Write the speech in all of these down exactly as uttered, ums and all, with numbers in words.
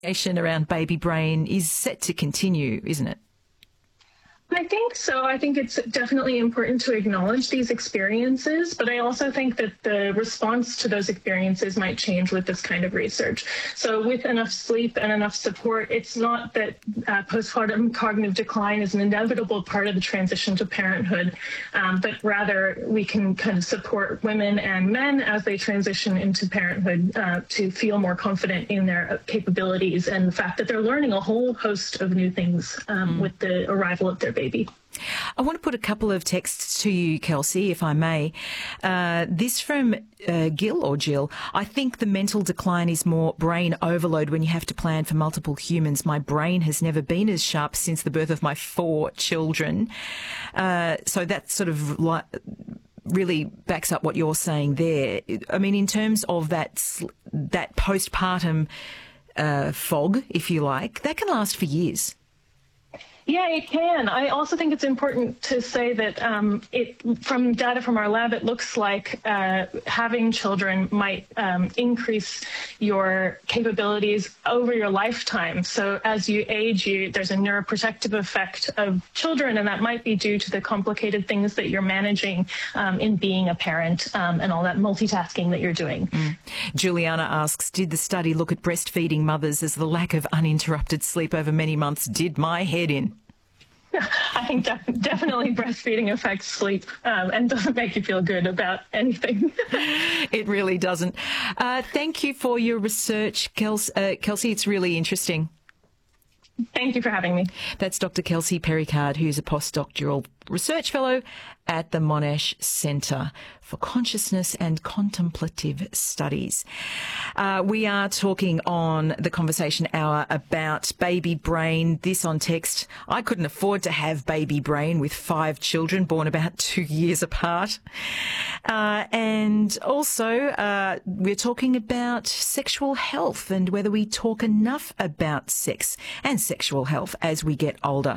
Conversation around baby brain is set to continue, isn't it? I think so. I think it's definitely important to acknowledge these experiences, but I also think that the response to those experiences might change with this kind of research. So with enough sleep and enough support, it's not that uh, postpartum cognitive decline is an inevitable part of the transition to parenthood, um, but rather we can kind of support women and men as they transition into parenthood uh, to feel more confident in their capabilities and the fact that they're learning a whole host of new things um, mm. with the arrival of their baby. Baby. I want to put a couple of texts to you, Kelsey, if I may. Uh, this from uh, Gil or Jill. I think the mental decline is more brain overload when you have to plan for multiple humans. My brain has never been as sharp since the birth of my four children. Uh, so that sort of like really backs up what you're saying there. I mean, in terms of that that postpartum uh, fog, if you like, that can last for years. Yeah, it can. I also think it's important to say that um, it, from data from our lab, it looks like uh, having children might um, increase your capabilities over your lifetime. So as you age, you, there's a neuroprotective effect of children, and that might be due to the complicated things that you're managing um, in being a parent um, and all that multitasking that you're doing. Mm. Juliana asks, did the study look at breastfeeding mothers as the lack of uninterrupted sleep over many months did my head in? I think def- definitely breastfeeding affects sleep um, and doesn't make you feel good about anything. It really doesn't. Uh, thank you for your research, Kelsey. Uh, Kelsey, it's really interesting. Thank you for having me. That's Doctor Kelsey Perricard, who's a postdoctoral research fellow at the Monash Centre for Consciousness and Contemplative Studies. Uh, we are talking on the Conversation Hour about baby brain. This on text. I couldn't afford to have baby brain with five children born about two years apart. Uh, and also, uh, we're talking about sexual health and whether we talk enough about sex and sexual health as we get older.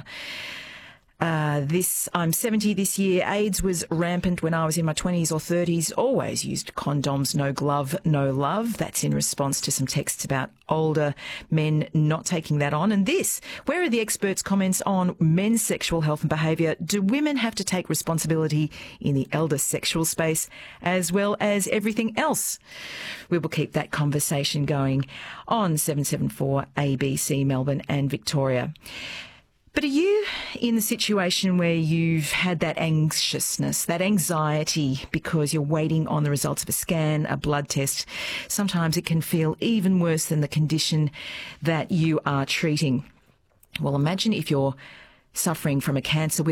Uh, this, I'm seventy this year. AIDS was rampant when I was in my twenties or thirties. Always used condoms, no glove, no love. That's in response to some texts about older men not taking that on. And this, where are the experts' comments on men's sexual health and behaviour? Do women have to take responsibility in the elder sexual space as well as everything else? We will keep that conversation going on seven seven four A B C Melbourne and Victoria. But are you in the situation where you've had that anxiousness, that anxiety because you're waiting on the results of a scan, a blood test? Sometimes it can feel even worse than the condition that you are treating. Well, imagine if you're suffering from a cancer with